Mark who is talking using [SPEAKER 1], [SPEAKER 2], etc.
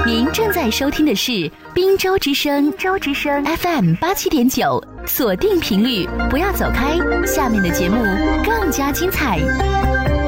[SPEAKER 1] 您正在收听的是滨州之声FM87.9，锁定频率，不要走开，下面的节目更加精彩。